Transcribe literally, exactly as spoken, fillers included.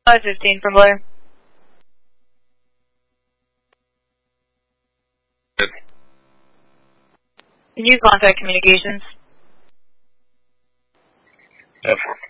five fifteen from Blair. Good. Can you contact communications? Yep.